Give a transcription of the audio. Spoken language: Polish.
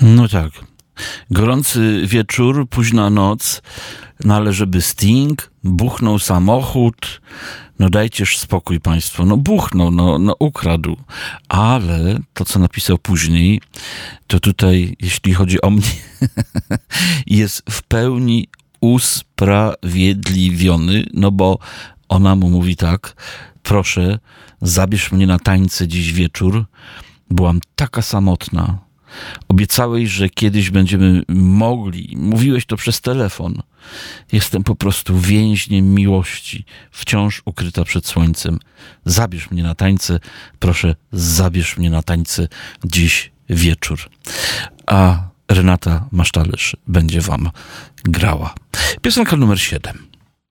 No tak. Gorący wieczór, późna noc, no ale żeby Sting buchnął samochód, no dajcież spokój państwo, no buchnął, no ukradł, ale to, co napisał później, to tutaj, jeśli chodzi o mnie, jest w pełni usprawiedliwiony, no bo ona mu mówi tak: proszę, zabierz mnie na tańce dziś wieczór, byłam taka samotna. Obiecałeś, że kiedyś będziemy mogli. Mówiłeś to przez telefon. Jestem po prostu więźniem miłości, wciąż ukryta przed słońcem. Zabierz mnie na tańce, proszę, zabierz mnie na tańce dziś wieczór. A Renata Masztalerz będzie wam grała. Piosenka numer 7.